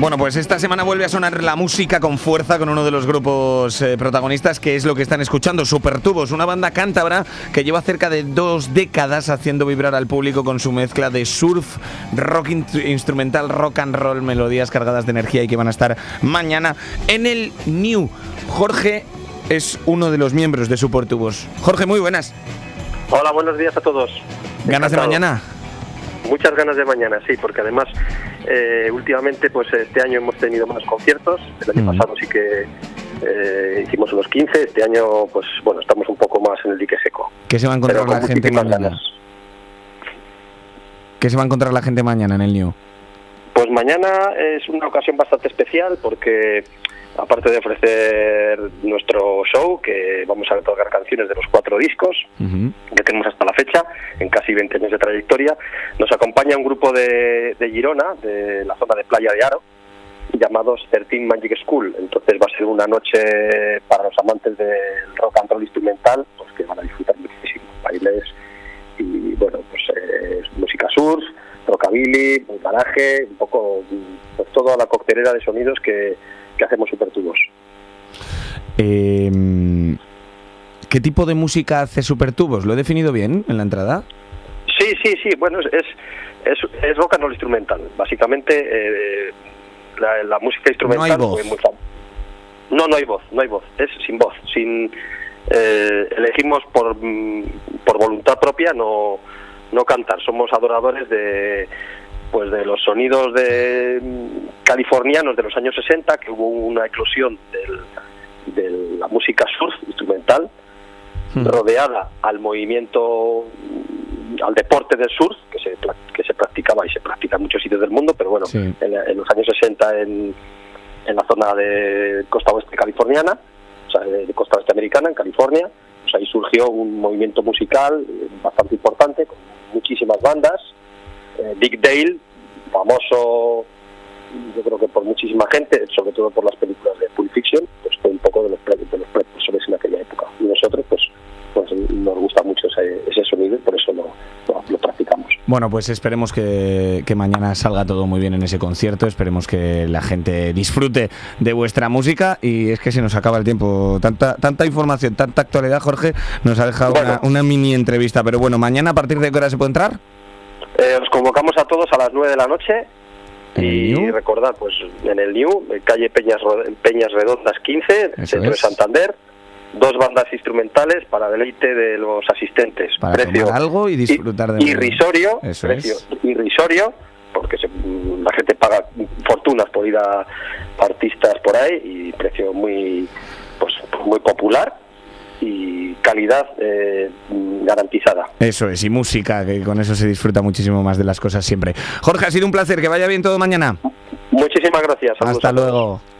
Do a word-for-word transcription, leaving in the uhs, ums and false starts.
Bueno, pues esta semana vuelve a sonar la música con fuerza con uno de los grupos eh, protagonistas, que es lo que están escuchando, Supertubos, una banda cántabra que lleva cerca de dos décadas haciendo vibrar al público con su mezcla de surf, rock instrumental, rock and roll, melodías cargadas de energía, y que van a estar mañana en el New. Jorge es uno de los miembros de Supertubos. Jorge, muy buenas. Hola, buenos días a todos. ¿Ganas de mañana? Muchas ganas de mañana, sí, porque además eh, últimamente pues este año hemos tenido más conciertos. El año mm. pasado sí que eh, hicimos unos quince, este año pues bueno, estamos un poco más en el dique seco. ¿Qué se va a encontrar la gente mañana? Ganas. ¿Qué se va a encontrar la gente mañana en el New? Pues mañana es una ocasión bastante especial porque, aparte de ofrecer nuestro show, que vamos a tocar canciones de los cuatro discos uh-huh. que tenemos hasta la fecha, en casi veinte años de trayectoria, nos acompaña un grupo de, de Girona, de la zona de Playa de Aro, llamados trece Magic School. Entonces va a ser una noche para los amantes del rock and roll instrumental, pues que van a disfrutar muchísimo, bailes y bueno, pues eh, música surf, rockabilly, un garaje, un poco pues toda la coctelera de sonidos que que hacemos Supertubos. Eh, ¿Qué tipo de música hace Supertubos? ¿Lo he definido bien en la entrada? Sí, sí, sí. Bueno, es es, es rock and roll instrumental. Básicamente, eh, la, la música instrumental... No hay voz. Muy no, no hay voz, no hay voz. Es sin voz. Sin eh, elegimos por, por voluntad propia no, no cantar. Somos adoradores de... pues de los sonidos de californianos de los años sesenta, que hubo una eclosión del, de la música surf instrumental, hmm. rodeada al movimiento, al deporte del surf, que se que se practicaba y se practica en muchos sitios del mundo, pero bueno, sí. en, en los años sesenta en, en la zona de costa oeste californiana, o sea, de, de costa oeste americana, en California, pues ahí surgió un movimiento musical bastante importante, con muchísimas bandas. Eh, Dick Dale, famoso, yo creo que por muchísima gente, sobre todo por las películas de Pulp Fiction, pues fue un poco de los de los precursores en aquella época. Y nosotros, pues, pues nos gusta mucho ese, ese sonido y por eso lo, lo, lo practicamos. Bueno, pues esperemos que, que mañana salga todo muy bien en ese concierto, esperemos que la gente disfrute de vuestra música, y es que se nos acaba el tiempo. Tanta tanta información, tanta actualidad, Jorge, nos ha dejado bueno. una, una mini entrevista, pero bueno, mañana ¿a partir de qué hora se puede entrar? Eh, os convocamos a todos a las nueve de la noche y recordad, pues en el New, calle Peñas, Peñas Redondas quince, Eso centro es. de Santander, dos bandas instrumentales para deleite de los asistentes. Para precio tomar algo y disfrutar de irrisorio, Eso precio es. irrisorio, porque se, la gente paga fortunas por ir a artistas por ahí, y precio muy pues muy popular y calidad eh, garantizada. Eso es, y música, que con eso se disfruta muchísimo más de las cosas siempre. Jorge, ha sido un placer, que vaya bien todo mañana. Muchísimas gracias. Hasta luego.